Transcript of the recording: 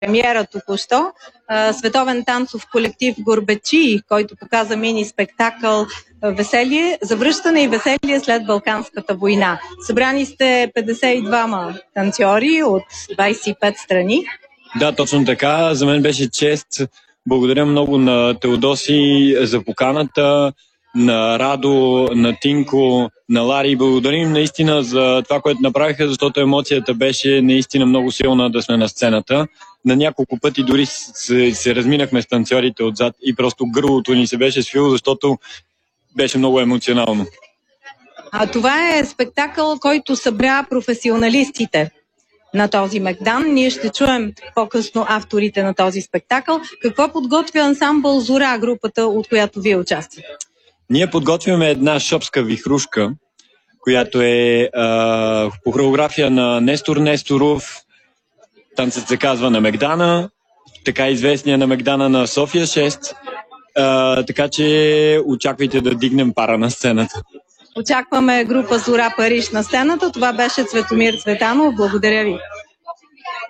премиера току-що. Световен танцов колектив Горбачи, който показа мини спектакъл Веселие, завръщане и веселие след Балканската война. Събрани сте 52 танцори от 25 страни. Да, точно така. За мен беше чест. Благодаря много на Теодоси за поканата, на Радо, на Тинко, на Лари. Благодарим наистина за това, което направиха, защото емоцията беше наистина много силна да сме на сцената. На няколко пъти дори се разминахме с танцорите отзад и просто гърлото ни се беше свило, защото беше много емоционално. Това е спектакъл, който събра професионалистите на този Мегдан. Ние ще чуем по-късно авторите на този спектакъл. Какво подготвя ансамбъл Зора, групата, от която вие участвате? Ние подготвяме една шопска вихрушка, която е по хореография на Нестор Несторов. Танцът се казва на Мегдана, така известния на Мегдана на София 6. Така че очаквайте да дигнем пара на сцената. Очакваме група Зора Париж на сцената. Това беше Цветомир Цветанов. Благодаря ви.